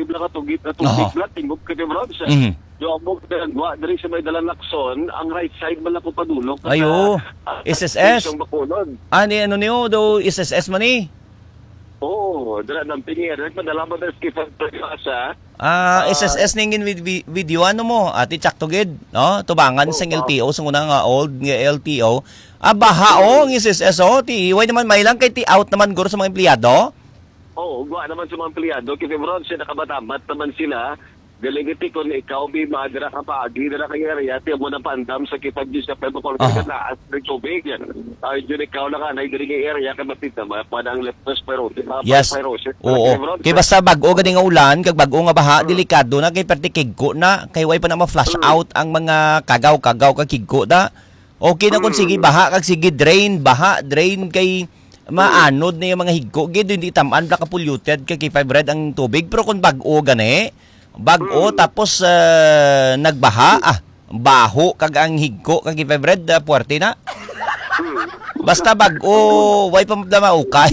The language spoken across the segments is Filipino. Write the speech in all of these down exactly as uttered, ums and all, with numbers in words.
tubig lang tugit na tubig lang tingog ka ni Bronze. Mm-hmm. Yung abog na nagwa, dari sa may dalalakson, ang right side man ako padulok. Ayo, uh, S S S. Ani ano niyo, do S S S man eh? Oo, dala ng pingir. Nagpadala mo na skipper sa Ah, uh, S S S ningin with video ano mo, ati Chaktogid, no? Tubangan oh, sa L T O, sa unang uh, old nga L T O. Ah, baha o, ng S S S o, ti iway naman may lang kay ti out naman guro sa mga empleyado. Oo, oh, guwa naman sa mga empleyado. Kasi Bronze, nakabatamat naman sila. Galigiti kung ikaw, may madara ka pa, agila na kay area, tiyan mo na pandam sa kipag-jus na pwede kung uh-huh. naas ng tubig yan. Ay, dyan ikaw na ka, naidiri kay area, kamatid na, padang leptos pero, yes, oo. Kaya basta bago ganing nga ulan, kag bago nga baha, uh-huh. delikado na, kay pertikig ko na, kay way pa na ma-flush uh-huh. out ang mga kagaw-kagaw kag ko na. Okay na kung uh-huh. sige baha, kag sige drain, baha, drain, kay maanod na yung mga higko. Gito hindi tamaan, baka polluted, kay five red ang tubig, pero kung bago gani, bago mm. tapos uh, nagbaha ah baho kag ang higko kag febred uh, puwerte na basta bago way pa maukay.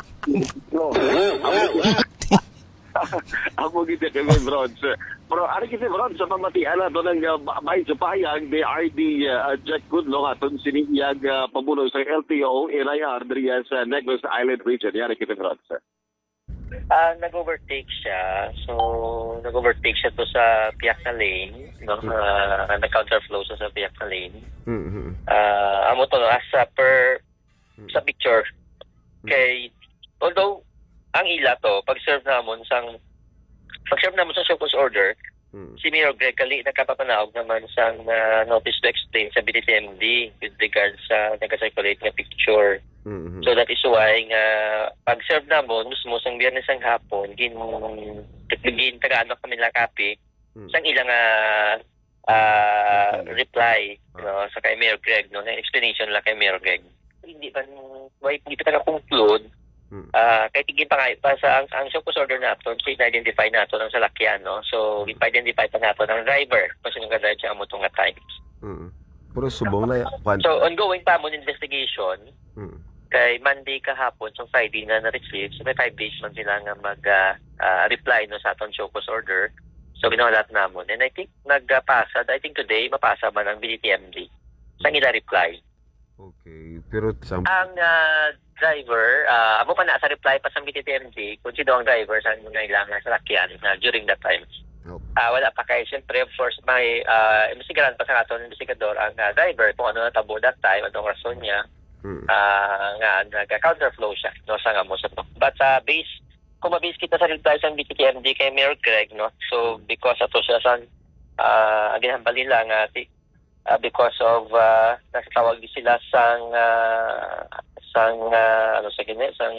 Amo gid kay Bronze pero ari kay Bronze sa pamatian na do nang may supayag the R D uh, Jack Goodlong aton siniyag uh, pabuno sa L T O N I R diriya sa Negros Island region yari kay Bronze. Uh, nag-overtake siya. So, nag-overtake siya to sa Piakna Lane. No? Uh, nag-counterflow siya sa Piakna Lane. Mm-hmm. Uh, amo to, no? As uh, per mm-hmm. sa picture. Kay, although, ang ila to, pag-serve namon sang pag-serve namon sa Showcause Order, mm-hmm. si Mayor Greg Kali nagkapapanawag naman sang uh, notice to explain sa B D T M D with regards sa nag-circulate na picture. Mm-hmm. So that is why nga pag-serve na mo, mismo sang biyernes ang hapon, gin, gin taga-ano kami lang kapi, mm-hmm. sang ilang uh, uh, reply no, sa kay Mayor Greg, no, na explanation lang kay Mayor Greg. Hindi pa, why, hindi pa taga-conclude, mm-hmm. uh, kahit higit pa nga, pa sa ang, ang Showcause Order na ito, so in-identify na ito ng salakyan, no? So, in-identify pa na ito ng driver, kasi nung ka-drive siya amo itong times. Mm-hmm. Pero subong na yan. So, ongoing pa mo investigation, mm-hmm. kay Monday kahapon, so Friday na na-receive. So may five days man sila nga mag-reply uh, uh, no, sa atong Showcause Order. So ginawa lahat namon. And I think nagpasa, I think today mapasa man ang B D T M D. Sa nila reply. Okay, pero some... Ang uh, driver, uh, amo pa na sa reply pa sa B D T M D, kung sino ang driver sa mga ilang sa lakyan na during that time. Nope. Uh, wala pa kayo. Siyempre, of course, may uh, investigaran pa sa atong investigador ang uh, driver kung ano natabo that time, anong rason niya. Uh, nga nag-counterflow siya no sa nga mo sa to. But sa uh, base kung mabase kita sa reply sa B T T M D kay Mayor Greg no, so because ato siya sa uh, ginhambal nila nga uh, because of uh, nasatawag sila sang uh, sang uh, ano sa gini sang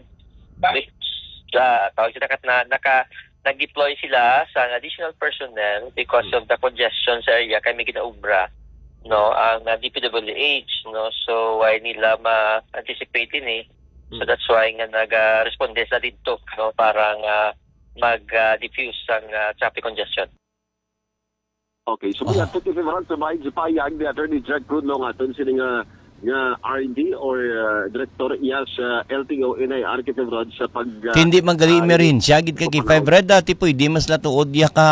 uh, tawag sila kat na naka nag-deploy sila sa additional personnel because of the congestion sa area kay may ginaubra no ang uh, D P W H no, so why nila ma-anticipate ni, so that's why nga nag-responde sa dito no parang uh, mag-diffuse uh, ang uh, traffic congestion. Okay, so we have to give him a run sa payag ni Attorney Jack Goodlong aton sila nga nga R and D or uh, Director iya sa L T O N I R K Rod sa pag uh, hindi magali merin siya gid kay five red dati pwede mas latuod ya ka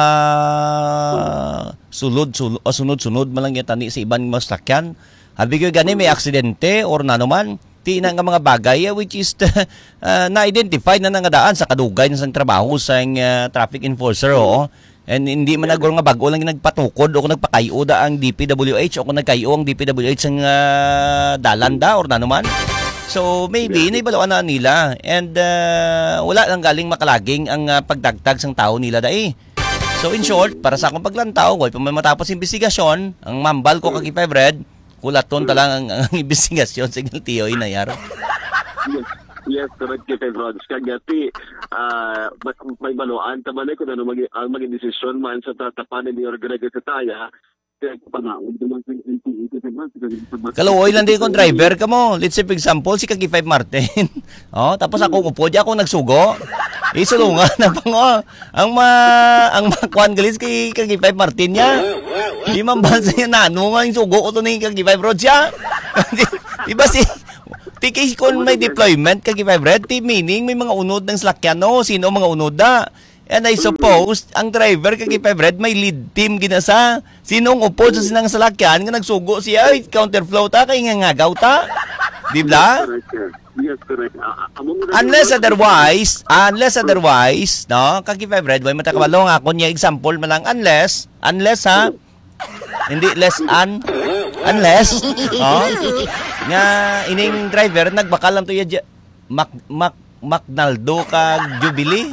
sulod sulod o sunod-sunod malang yatani sa ibang masakyan habi ko gani may aksidente or nanuman ti na nga mga bagay which is uh, na-identify na nga daan sa kadugay ng trabaho sa uh, traffic enforcer o. And hindi man nagor nga bago lang nagpatukod o kung nagpakayo da ang D P W H o kung nagkayo ang D P W H ang uh, dalanda or nanuman. So maybe naibaluan na nila and uh, wala lang galing makalaging ang uh, pagdagdag sang tao nila dai. So in short, para sa akong paglantaw, wala pa matapos investigasyon, ang mambal ko kag five red, kulaton ta lang ang, ang investigasyon sa L T O inayar. Yes, correct kay Rods. Kagati, uh, may baluan, tamanay ko na mag ang maging desisyon man sa tatapanan ni Orgrega sa taya. Kaluoy lang din kong driver ka mo. Let's say, for example, si Kagi five Martin. Oh, tapos ako upo, di ako nagsugo. Isulungan na pa nga. Ang ma... Ang makuan galis kay Kagi five Martin niya. Di man ba siya na, ano nga yung sugo ko to ni Kagi five Rods siya? Di ba si... Tikis kung may deployment kag five red, ti meaning may mga unod ng slakyan no, sino mga unod da. And I suppose, ang driver kay Febred may lead team ginasa. Sinong upo sa sinang salakyan nga nagsugo siya, ay, counterflow ta, kay nga ngagaw ta. Di ba? Correct, sir. Yes, correct. Ah, ah, amo mo na- Unless otherwise, unless otherwise, no, kay Febred, way matakabalo nga, kunya example man lang, unless, unless ha, hindi less un, unless, oh, nga ining driver, nagbakal lang to ya, Mac, Mac, Macnaldo kag Jubilee.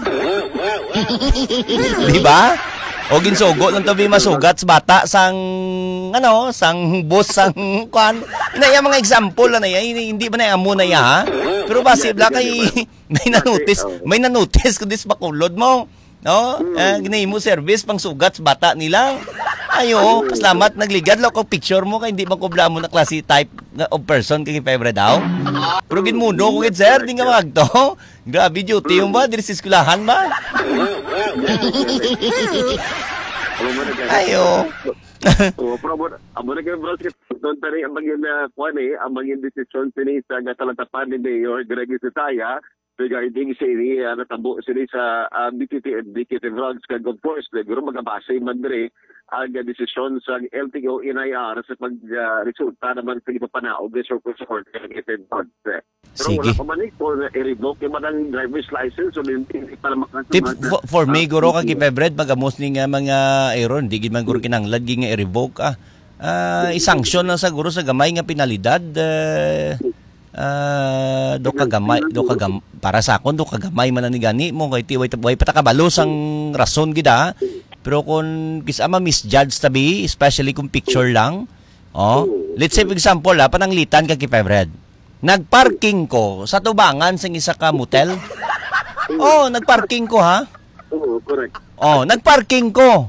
Di ba? O ginsugo lang tabi masugat sa bata sang ano, sang boss sang kwan. Ina mga example na ya, hindi ba na amo na ya ha? Pero base bla kay may na-notice, may na-notice kun dis bakulod mo. No? Eh, ginay mo service pang sugat sa bata nila. Ayo, pasalamat nagligad lo ko picture mo kay hindi man kubla mo na klase type of person kay favorite daw. Pero gin mo no kung sir, di nga magto. Grabe duty yung ba diri sa eskwelahan ba? Ayo. Oh, pero amo amo na kay bro, don tani ang maging na kuan eh, ang maging desisyon sini sa gatalatapan ni Mayor Greg Sitaya regarding sa ini uh, natabo sini sa uh, B T T and B T T Vlogs kag of course siguro magabase man diri ang uh, desisyon sa L T O N I R sa pag uh, resulta naman sa ipapanaog ng Circle sa Court ng Eton Vlogs. Pero Sige. wala pa man eh, for uh, i-revoke yung manang driver's license o hindi para makasama. Tip for, for me guro kag Febred magamos ni nga mga error, di gid man guro kinahanglan gi nga i-revoke ah. Uh, i-sanction na siguro sa gamay nga penalidad. Uh, Uh, do kagamay do kagam para sa akon do kagamay man ni gani mo kay ti way way patakabalo sang rason gida pero kung kisama misjudge tabi especially kung picture lang oh let's say for example ha pananglitan ka kay Febred nagparking ko sa tubangan sang isa ka motel oh nagparking ko ha Oo, correct. oh nagparking ko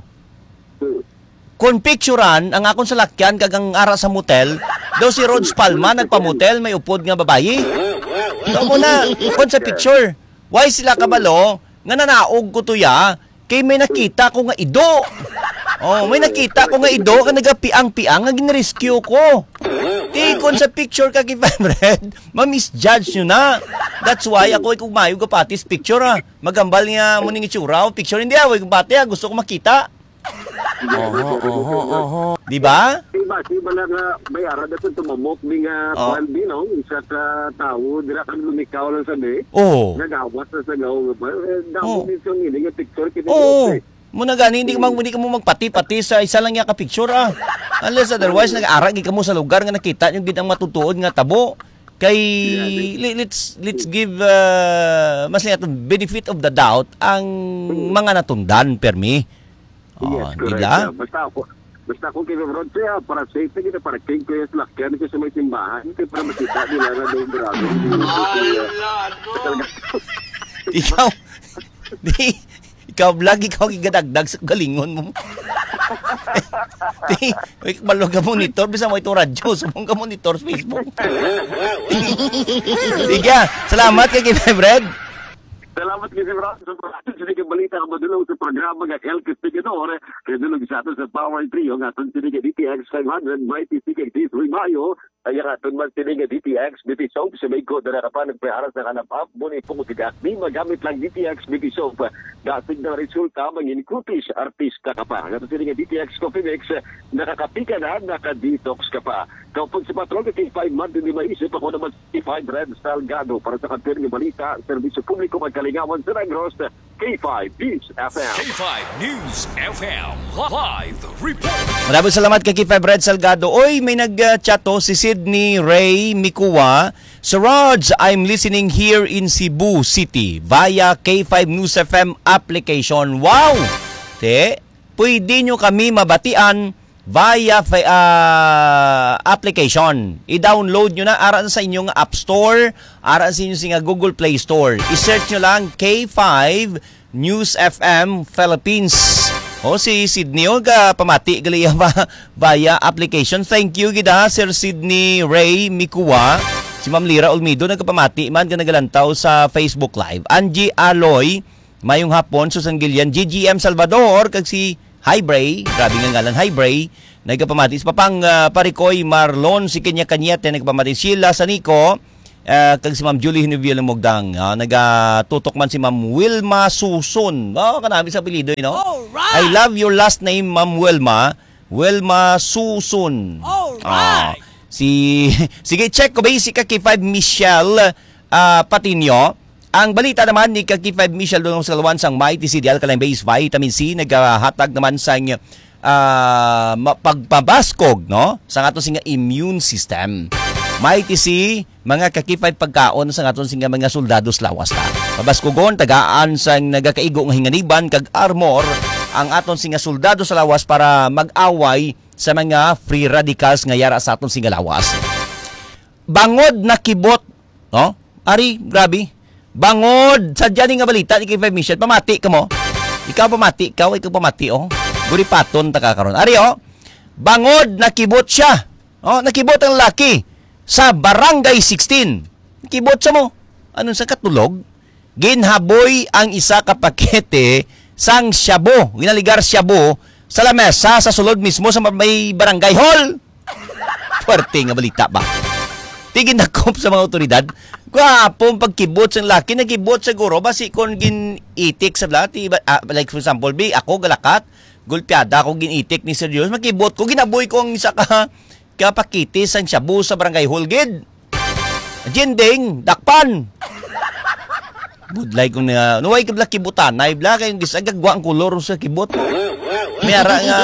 kung picturean ang akong salakyan kagang ara sa motel daw si Rods Palma nagpamotel may upod nga babayi. Daw mo na kung sa picture. Why sila kabalo nga nanaog ko to ya kay may nakita ko nga ido. Oh, may nakita ko nga ido nga nagapiang-piang nga ginrescue ko. Di kon sa picture ka kay Febred, ma-misjudge nyo na. That's why ako ay kumayo ka patis picture ah. Magambal nga mo ning itsura o picture hindi ah, kung pati ah, gusto ko makita. Oho, oho, oho. Di ba? Diba, diba na nga bayaran na ito tumamok ni nga Oh. Juan B, no? Isa ka tao, dira kan lumikaw lang sabi. Oo. Nagawas na sa gaw. Eh, Oh. damo minsan yun, yung picture kini. Oo. Muna gani, hindi ka, mag, hindi ka mo magpati-pati sa isa lang nga ka-picture ah. Unless otherwise, nag-arag ka mo sa lugar nga nakita yung gitang matutuod nga tabo. Kay, li- let's let's give uh, mas nga benefit of the doubt ang mga natundan, permi. Oh, Yes, di correct. ba? Yeah, Basta ako, basta ako kinabroad siya, para safe na kita, para king ko yung slakyan ko sa may simbahan, kaya para makita nila na daw grabe. Ikaw, di, ikaw vlog, ikaw gigadagdag sa galingon mo. Di, wait, malo ka monitor, bisa mo ito radyo, sumong ka monitor sa Facebook. Sige, salamat kay Febred. Salamat kasi bro sa pagkakit sa balita ka madulong sa programa ng El Castigador kaya dulong sa ato sa Power Trio ng atong siniga D T X five hundred mighty T three Mayo ay ang atong man siniga D T X Beauty Soap sa may ko na nakapan nagpaharas na kanapap muna po sigak di magamit lang D T X Beauty Soap dasig na resulta mangin kutis artista ka pa ang atong siniga D T X Coffee Mix nakakapika na nakadetox ka pa kapag sa patrol ka K five month hindi maisip ako naman K five Red Salgado para sa kantir ng balita serbisyo publiko magkalingawan sa Negros K five News F M. K five News F M Live Report. Maraming salamat kay K five Red Salgado. Oy, may nag-chat to si Sydney Ray Mikuwa. Sir Rods, I'm listening here in Cebu City via K five News F M application. Wow! Te, pwede nyo kami mabatian via uh, application. I-download nyo na aran sa inyong App Store, aran sa inyong singa Google Play Store. I-search nyo lang K five News F M Philippines. O si Sydney o ga pamati gali ba via application. Thank you gida Sir Sydney Ray Mikuwa. Si Ma'am Lira Olmido nagpamati man ka nagalantaw sa Facebook Live. Angie Aloy mayong hapon Susan Gillian, G G M Salvador kag si Hi Bray, grabe nga ngalan, Hi Bray, nagpamati. Papang uh, Parikoy Marlon, si Kenya Kanyete, nagpamati. Sheila Sanico, Uh, kag si Ma'am Julie Hinivil Mogdang, uh, nagatutok man si Ma'am Wilma Suson. Oh, kanami sa apelyido, you know? Alright. I love your last name, Ma'am Wilma. Wilma Suson. Alright. Ah, si sige, check ko ba si Kaki five Michelle uh, Patinio. Ang balita naman ni Kaki five Michelle doon sa lawan sang Mighty C D L Kalang Base Vitamin C naghatag naman sang uh, pagpabaskog, no? Sa ato singa immune system. Mighty C, mga kakipay pagkaon sa aton singa mga soldados lawas ta. Pabaskogon tagaan sang nagakaigo nga hinganiban kag armor ang aton singa soldado sa lawas para mag-away sa mga free radicals nga yara sa aton singa lawas. Bangod na kibot, no? Ari, grabe. Bangod sa dyan nga balita ni Kaki five Michelle, pamati ka mo. Ikaw pamati, ikaw ikaw pamati oh. Guripaton ta kakaron. Ari oh. Bangod na kibot siya. Oh, nakibot ang laki sa Barangay sixteen. Kibot sa mo. Anong sa katulog? Ginhaboy ang isa ka pakete sang shabu. Ginaligar shabu sa lamesa sa sulod mismo sa may barangay hall. Puwerte nga balita ba? Tigin na kop sa mga otoridad. Gwapong pagkibot sa laki. Nagkibot siguro basi kung ginitik sa blati. Uh, like for example, B, ako galakat. Gulpiada ako ginitik ni Sir Dios. Magkibot ko. Ginaboy ko ang isa ka kapakitis ang shabu sa barangay Hulgid. Jinding, dakpan. Budlay ko na, nuway kabla kibutan, na ibla kayong gisagagwa ang kulor sa kibot. Mayara nga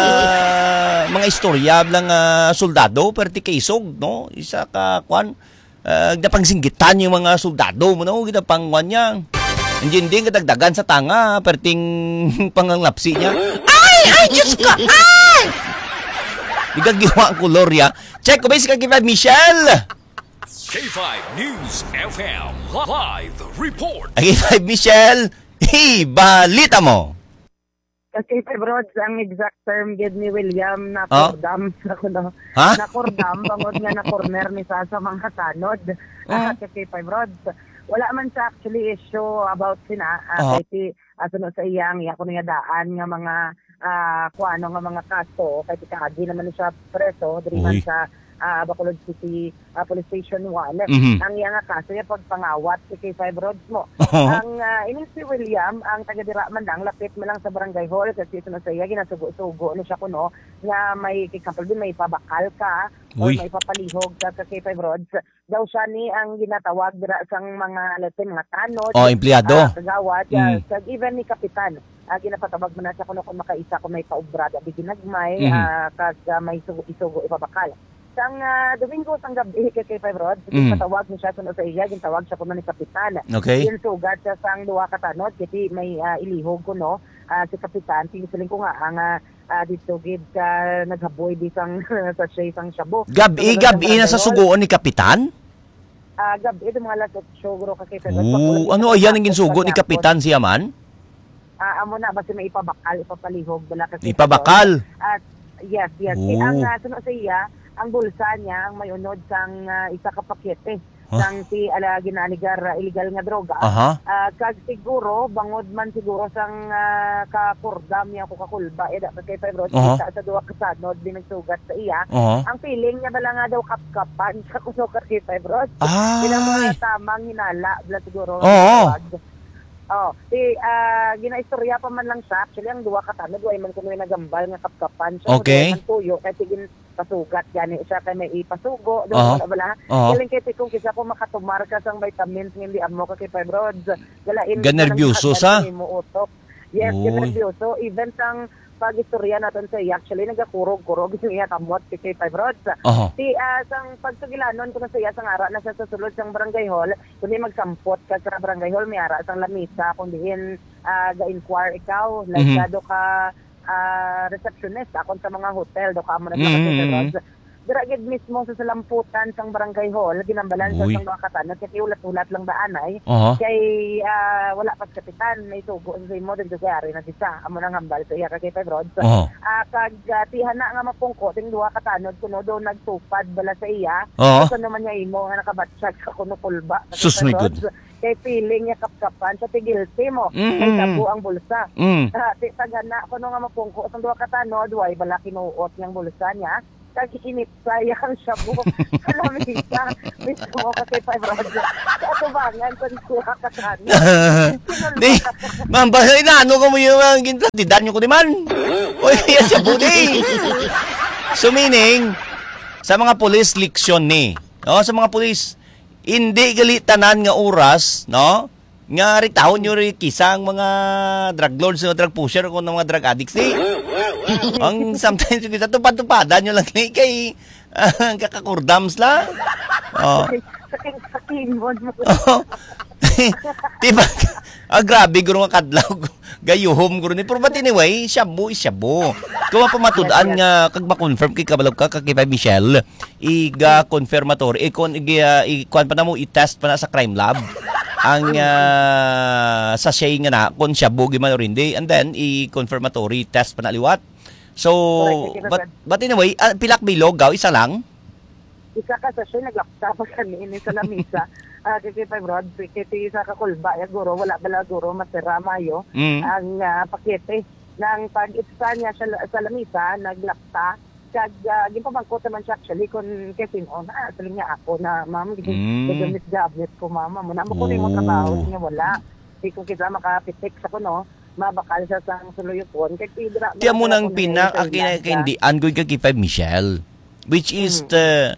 mga istorya lang uh, soldado, perti kaisog, no? Isa ka, kwan, uh, napangsinggitan yung mga soldado mo, no? Ginapangwan niya. Ang jinding kadagdagan sa tanga, perting panganglapsi niya. Ay! Ay! Diyos ka! Ay! Igagiwa ang kulor ya. Check ko ba si Kaki five Michelle? K five News F M Live Report. Kaki five Michelle, hey, balita mo. Kasi five Rods, ang exact term gid ni William na Oh? kordam. Na, Ha? na kordam, bangod nga na corner ni sa sa mga tanod. Oh? Kasi five Rods, wala man sa actually issue about sina. Uh, Oh? Kasi aso sa iyang, iya ko niya daan nga mga uh, kuano nga mga kaso. Kasi kaagi naman siya preso, diri man Uy. sa uh, Bacolod City uh, Police Station one. Mhm. Ang iya nga kaso niya pagpangawat si K five Rods mo. Oh? Ang uh, ining si William, ang taga-dira man lang, lapit mo lang sa barangay hall kasi ito na sa iya, ginasugo-sugo na siya kuno nga may, example din, may pabakal ka o Uy. may papalihog ka sa K five Rods. Daw siya ni ang ginatawag dira sang mga, let's say, mga tanod, Oh, empleyado. uh, kagawad, Mm. uh, even ni Kapitan. Uh, ginapatawag mo na siya kuno kung makaisa kung may paubrada, biginagmay, Mhm. uh, kag uh, may sugo-isugo ipabakal. Sang uh, Domingo, sang gabi kay K five Rods, Mm. patawag ni siya kuno sa iya, ginatawag siya kuno ni Kapitan. Okay. Yung sugat sa sang duwa ka tanod kasi may uh, ilihog ko no uh, si Kapitan tingisiling ko nga ang uh, uh, dito gid ka naghaboy di sang sa siya sang shabu. Gabi, gabi na sa sugoon ni Kapitan? Ah, gabi ito mga lasot showgro ka kay Oo, ano ayan ang ginsugo ni Kapitan siya man? Ah, amo na basta may ipabakal, ipapalihog bala kasi. Ipabakal. At yes, yes. Oo. Eh, ang uh, suno sa iya, ang bulsa niya ang may unod sang uh, isa ka pakete. Huh? Sang si ala ginaligar uh, illegal nga droga. Aha. Ah, kag siguro bangod man siguro sang uh, kakurdam niya ko kakulba eh dapat kay five rods Aha. sa, sa duwa ka sanod din nagsugat sa iya. Aha. Ang feeling niya bala nga daw kapkapan sa kuno ka kay five rods. Ay. Bilang mga tamang hinala bala siguro. Oo. Oh, si ah ginaistorya pa man lang siya. Actually ang duwa ka tanod way man kuno nagambal nga kapkapan siya. Okay. Man tuyo kay tigin pasugat gani siya kay may ipasugo do Aha. wala bala. Oo. Galing kay tikong kisa ko makatumar ka sang vitamins nga hindi amo ka kay five rods. Galain Gan nervyoso sa? mo utok. Yes, Uy. gan nervyoso even sang pag-istorya natin sa iya, actually nagakurog-kurog yung iya kamot kay kay five rods. Aha. Si uh, sang pagsugilanon ko na sa iya sang ara na sa susulod sang barangay hall, kundi magsampot ka sa barangay hall, may ara sang lamisa kung diin uh, ga-inquire ikaw, like Mhm. mm-hmm. do ka uh, receptionist akon sa mga hotel, do ka mo na Mhm. sa rods. Dira gid mismo sa salamputan sang barangay hall, ginambalan sa Uy. sang mga katanon, kasi ulat-ulat lang daanay. Aha. Kay ah, wala pa kapitan, may sugo sa imo din sa ari na siya. Amo nang hambal sa iya kay five rods. Aha. Ah, kag uh, tihana nga mapungko ting duha ka tanod kuno do nagtupad bala sa iya. Aha. Ito naman niya imo nga nakabatsyag sa kuno pulba. Sus, my God. Kay feeling niya kapkapan sa tigilty mo. Mm, Kay mm, tabu ang bulsa. Mm. Ah, ti tagana kuno nga mapungko sa duha ka tanod way bala kinuot niyang bulsa niya. kag-init sayang siya po. Kalamisa, mismo kasi five rods. Sa atubangan, sa nisuha ka sana. Di, ma'am, basta inaano ko mo yung uh, gintlatidan nyo ko di man. Uy, yan siya po di. So meaning, sa mga pulis, leksyon ni. No? Sa mga pulis, hindi gali tanan nga oras, no? Nga ritahon nyo rin kisang mga drug lords, mga drug pusher, kung mga drug addicts ni. Ang sometimes kita tupad-tupadan nyo lang ni kay uh, kakakurdams lang. Oh. Saking-saking mo. Oh. Diba? Ah, grabe guro nga kadlaw. Gayuhom guro ni. Pero but anyway, shabu is shabu. Kung mapamatudaan nga kag ma-confirm kay kabalog ka kay Michelle, iga confirmatory, ikon iga ikuan pa na mo i-test pa na sa crime lab ang uh, sa siya nga na kung shabu giman or hindi, and then i-confirmatory test pa na liwat. So, but, but anyway, uh, pilak bilog gaw isa lang. Isa ka sa siya, naglapta pa kami ini sa lamisa. Uh, kasi five rods, kasi isa ka kulba, ya guro, wala bala guro, masira mayo. Mm. Ang uh, pakete ng pag-itsa niya sa, sa lamisa, naglapta. Kag, uh, gimpamangkot naman siya actually kung kasi on, ah, saling niya ako na, ma'am, Mm. gagamit gablet ko, mama, muna mo ko rin mo trabaho niya, wala. Hindi ko kita makapitik sa kuno, mabakal siya sa suluyupon. Kaya tidra. Tiyan mo nang pinak, kay hindi, angoy ka kay Five Michelle, which is the,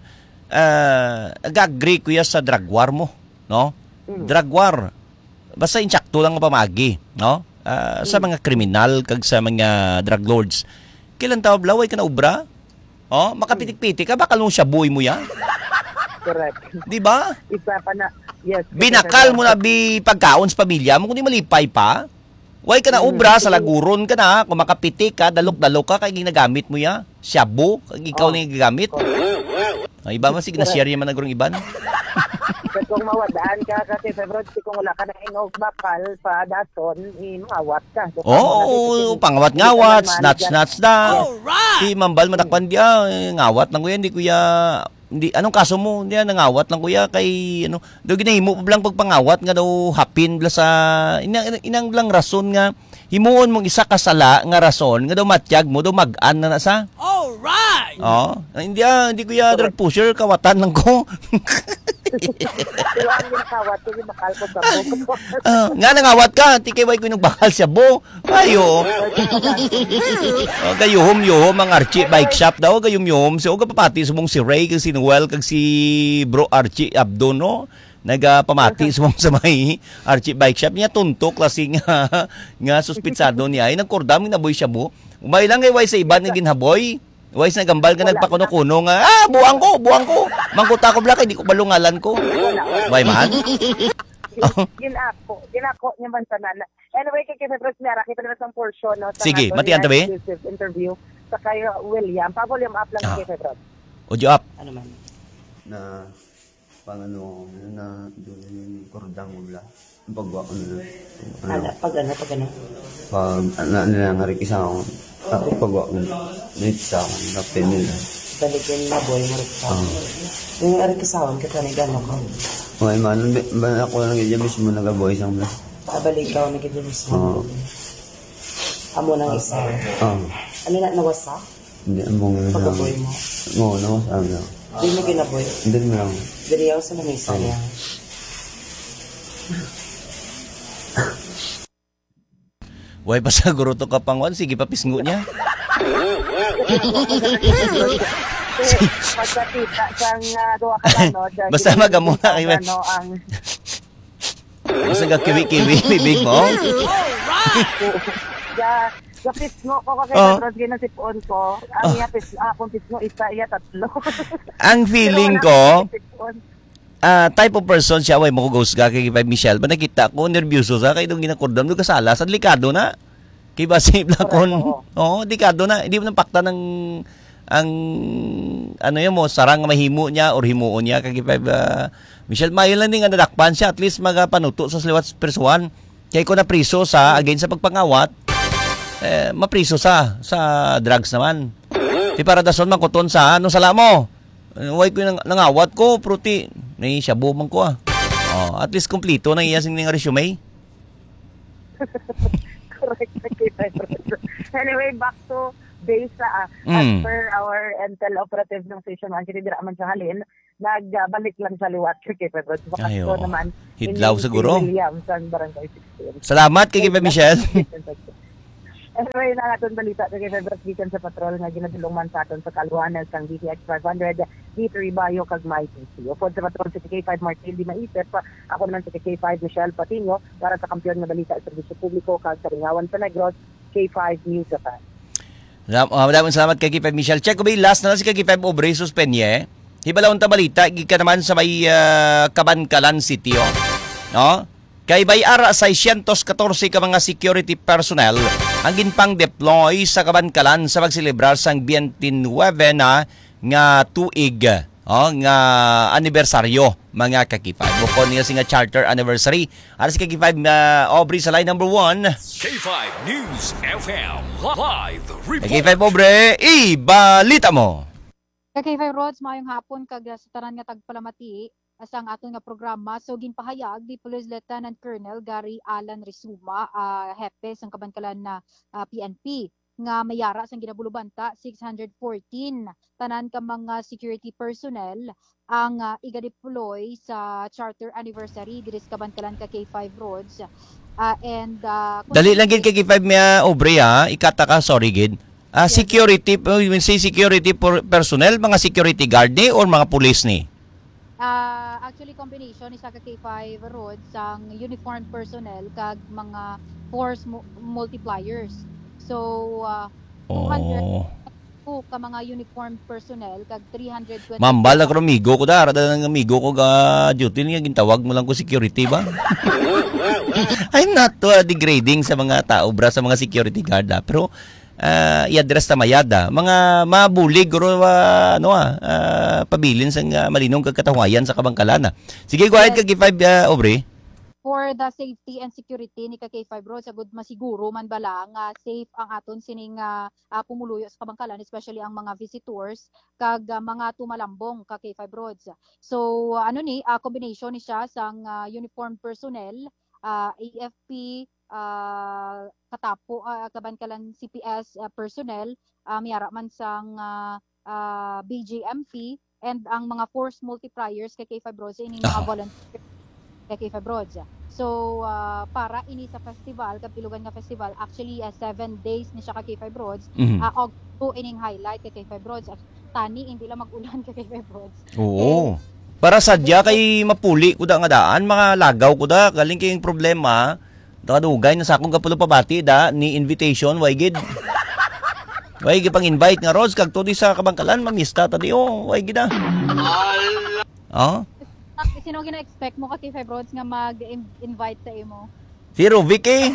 uh,ag-agree ko ya sa drug war mo, no? Mm. Drug war, basta insakto lang nga pamagi, no? Uh, sa mga kriminal, kag sa mga drug lords, kailan tawag laway ka na ubra? Oh, makapitik-pitik ka, baka nung shabuy mo yan. Correct. Di ba? Isa pa na, yes. Binakal mo na bi pagkaon sa pamilya mo, kung di malipay pa. Way ka na ubra, sa laguron ka na, kung makapitik ka, dalok-dalok ka, kaya ginagamit mo ya. Shabu, kaya ikaw Oh. na gagamit. Ay, iba masig na share yaman na gurong iban. Kasi kung mawadaan ka, kasi February, kung wala ka na inog bakal pa daton, imawat ka. So, Oo, oh, pangawat-ngawat, snatch-snatch na. Si Mambal matakpan dia, eh, ngawat lang kuya, hindi kuya, hindi, anong kaso mo? Hindi, nangawat lang kuya, kay, ano, daw ginahimo pa lang pagpangawat, nga daw hapin, bla sa, inang, inang lang rason nga, himuon mong isa kasala, nga rason, nga daw matyag mo, daw mag-an na na sa. Alright! Oh, hindi ah, hindi kuya drug pusher, kawatan lang ko. Pero ang ginakawat, yung bakal ko sa buko. Ah, nga nangawat ka, tikay ko yung bakal siya bo. Ayo. Oh, gayuhom-yuhom ang Archie Bike Shop daw, gayum-yuhom. So, kapapati sumong si Ray, kag si Noel, kag si Bro Archie Abdo, no? Nagapamati sumong sa may Archie Bike Shop. Niya tuntok, kasi nga, nga suspitsado niya. Ay, nagkordam, naboy siya bo. Umay lang kay way sa iban nga ginhaboy. Wais na gambal ka nagpakuno-kuno nga, ah, buang ko, buang ko. Mangkuta ko blak, hindi ko balungalan ko. Way man? Ginako, ginako niya man sa nana. Anyway, kay February, nara, kita naman sa portion, no? Sa Sige, ato, matiyan niya, tabi? exclusive interview sa kay William. Pa-volume up lang Ah. kay February. Audio up. Ano man? Na pang ano, na doon yung kordang mula. Ang pagwa ko na. Ano, Pag ano, pag ano? pag ano, ano lang, harikisa ako. Ako pagwa ko na. Naitsa ako, napin nila. Balikin na boy mo rin sa Ah. yung arikisawan kita ni gano'n ka. Okay man, ba ako lang ganyan mismo nag-boy sang bla. Pabalik ka na kita mismo. Oo. Amo nang isa. Ah. Ano na nawasa? Hindi, ang bunga na lang. Pagkaboy mo. Oo, nawas lang. Hindi mo kinaboy. Hindi mo lang. Diri ako sa lamisa niya. Way pa sa guro to kapangon, sige pa pisngo niya. Pagkakita siyang uh, duwa ka tanod. Basta magamo na kayo. Ano ang... Basta nagkiwi-kiwi, bibig mo. Ga, ga pisngo ko kasi Oh. February, ginasipon ko. Ang iya pisngo, akong pisngo, isa, iya tatlo. Ang feeling Pero ko, wala akong sipon. ah type of person siya, way mo ko ghost ka kay Five Michelle. Ba nakita ko, nervyoso sa kay itong ginakordam, doon kasala, sa delikado na. Kay ba si Blacon? Oo, delikado na. Hindi mo nang pakta ng, ang, ano yun mo, sarang mahimo niya or himuon niya kay Five uh, Michelle. Mayon lang din nga nadakpan siya, at least magapanuto sa sliwat persuan. Kaya ko na priso sa, again sa pagpangawat, eh, mapriso sa, sa drugs naman. Di para dason makuton sa, ano sala mo? Huwag ko nang, nangawat ko, pruti. May shabu man ko ah. Oh, at least kompleto na iyasing ng resume. Correct na kita. Anyway, back to based sa, uh, Mm. as per our intel operative ng station one, kini dira man siya halin, nagbalik lang sa liwat kay K five Roads. Bakas Ayo. ko naman. Hidlaw in- siguro. in Williams, ang barangay sixteen. Salamat kay Kipa Michelle. Anyway, na aton balita kay K five Roads gikan sa patrol nga ginadulong man sa aton sa kaluhanan sang D T X five hundred dito Ribayo kag May T C. Upod sa patrol sa K five Martin di maisip pa ako naman sa K five Michelle Patino para sa kampiyon nga balita sa serbisyo publiko kag sa Lingawan sa Negros K five News Japan. Uh, Maraming salamat kay Kipa Michelle. Check ko ba yung last na lang si kay Kipa Obre Suspenye. Hibalaon ta balita, gika naman sa may uh, Kabankalan City. Oh. No? Kay bayara sa six fourteen ka mga security personnel ang ginpang deploy sa Kabankalan sa pagselebrar sang twenty-nine na nga tuig oh, nga anibersaryo mga kakipay. Bukod niya si nga charter anniversary. Aras kakipay na uh, Aubrey sa line number one. K five News F M Live Report. Kakipay Aubrey, ibalita mo. Kay K five Roads, mayong hapon kag sa tanan nga tagpalamati asang aton nga programa. So ginpahayag di Police Lieutenant Colonel Gary Alan Risuma, uh, hepe sang Kabankalan na uh, P N P nga mayara sang ginabulubanta six fourteen tanan ka mga security personnel ang uh, iga-deploy sa charter anniversary diri sa Kabankalan ka K five Roads. Uh, and uh, Dali lang gid kay K five niya Aubrey ha, ikata ka sorry gid. Ah, Yes. security, when say security per- personnel, mga security guard ni or mga police ni? Uh, actually, combination isa ka K five Roads ang uniformed personnel kag mga force mu- multipliers. So, uh, two hundred Oh. ka mga uniformed personnel kag three hundred twenty Mambal ako amigo ko da, rada ng amigo ko ga duty niya gintawag mo lang ko security ba? I'm not uh, degrading sa mga tao bra sa mga security guard ha, pero uh, i-address ta mayada. Mga mabulig guro uh, ano ah, uh, pabilin sang uh, malinong kagkatawayan sa Kabangkalan. ah. Sige, go ahead Yes. kag K five uh, Aubrey. for the safety and security ni ka K five Roads, agud masiguro man bala nga safe ang aton sining uh, uh, pumuluyo sa Kabangkalan, especially ang mga visitors kag uh, mga tumalambong ka K five Roads. So uh, ano ni uh, combination ni siya sang uh, uniformed personnel, uh, A F P, uh, katapo uh, Kabangkalan C P S uh, personnel, uh, miyara man sang uh, uh, B J M P and ang mga force multipliers kay K five Roads ini mga Ah. volunteer kay K five Roads. So, uh, para ini sa festival, kapilugan nga festival, actually, uh, seven days ni siya kay K five Roads. Mhm. Uh, og two ining highlight kay K five Roads. At tani, hindi lang mag-ulan kay K five Roads. Oo. Para sadya kay mapuli ko da nga daan, mga lagaw ko da, galing kayong problema, nakadugay na sa akong kapulo pabati da, ni invitation, way gid. Way gid pang invite nga Rods, kag to di sa Kabangkalan, mamista tadi, oh, way gid da. Oh? Ah, sino gina-expect mo kay K five Roads nga mag-invite sa imo? Si Rubik eh.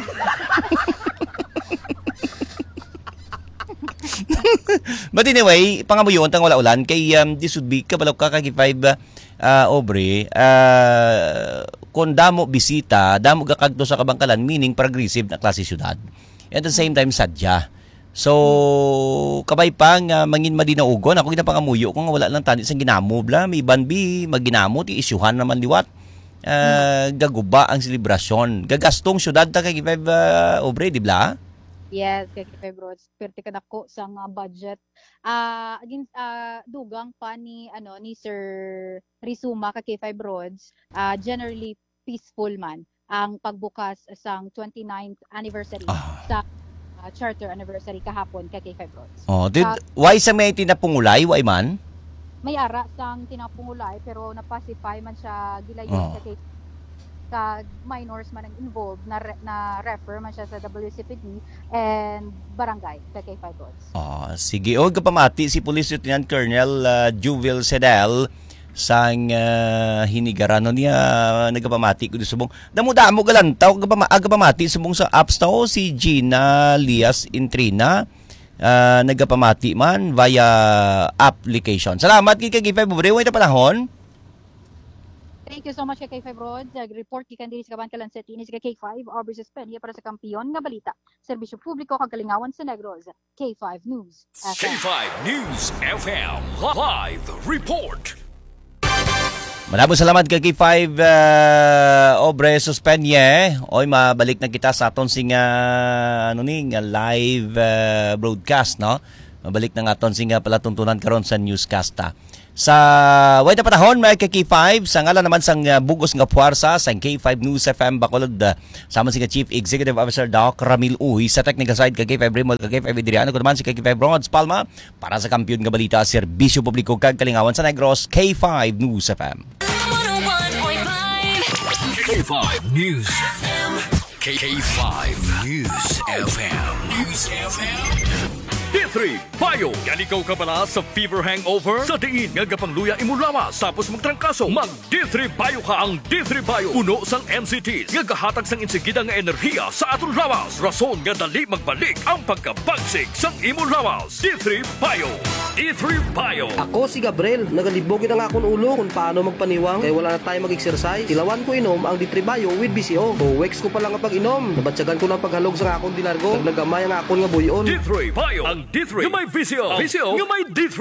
But anyway, pangamuyon tang wala ulan kay um, this would be kabalaw ka kay five uh, Aubrey uh, kung damo bisita, damo gakagto sa Kabangkalan, meaning progressive na klase syudad. At the same time sadya. So, kabay pa nga mangin madinaugon, ako ginapangamuyo kung wala lang tani sa ginamo bla, may banbi, maginamo, ti isyuhan naman liwat. Uh, gaguba ang selebrasyon. Gagastong syudad ta kay five uh, Aubrey, di bla? Yes, kay K five Roads. Pwerte ka dako sa nga budget. Ah, again, ah, dugang pa ni ano ni Sir Risuma ka K five Roads. Ah, generally peaceful man ang pagbukas sang twenty-ninth anniversary Ah. sa ah, charter anniversary kahapon kay K five Roads. Oh, did Ah, why sa may tinapungulay, why man? may ara sang tinapungulay pero napacify man siya gilayon Oh. sa kay kag minors man ang involved na re- na refer man siya sa W C P D and barangay sa K five Roads. Oh, sige. O, kapamati si Police Lieutenant Colonel uh, Juvil Sedel sang uh, hinigarano niya uh, nagapamati ko di subong. Damo-damo galantaw agapama agapamati subong sa apps tao si Gina Lias Intrina uh, nagapamati man via application. Salamat kay K five Aubrey, way ta panahon. Thank you so much kay K five Roads. Report gikan diri sa Kabangkalan City ni K five Aubrey Suspenia para sa kampiyon nga balita. Serbisyo publiko kag kalingawan sa Negros. K five News. F K M. five News F M Live Report. Maraming salamat kay K five uh, Obre Suspenye. Oy, mabalik na kita sa aton sing uh, ano ni nga live uh, broadcast, no? Mabalik na nga aton sing uh, palatuntunan karon sa newscasta. Sa way na panahon may kay K five sa ngalan naman sang uh, bugos nga puwersa sa K five News F M Bacolod uh, sama si Chief Executive Officer Doc Ramil Uy sa technical side kay K five Rimol kay K five Adriano ko naman si K five Rods Palma para sa kampiyon nga balita serbisyo publiko kag kalingawan sa Negros K five News F M. K five News F M. K five News F M. News F M. D three Bio. Yan ikaw ka pala sa fever hangover? Sa diin nga gapangluya imo lawas tapos magtrangkaso. Mag D three Bio ka ang D three Bio. Puno sang M C Ts nga gahatag sang insigida nga enerhiya sa aton lawas. Rason nga dali magbalik ang pagkabagsik sang imo lawas. D three Bio. D three Bio. Ako si Gabriel. Nagalibogin ang akong ulo kung paano magpaniwang kaya wala na tayo mag-exercise. Tilawan ko inom ang D three Bio with B C O. O weeks ko pa lang ang pag-inom. Nabatsagan ko ng paghalog sa akong dilargo. Nagnagamay ang akong nga buyon. D three Bio. Ang D three. Yung may V C O. V C O. Yung may D three.